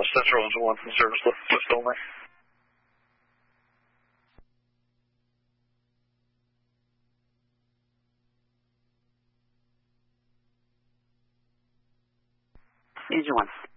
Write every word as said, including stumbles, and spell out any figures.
Central Engine one from service lift, lift only. Engine one.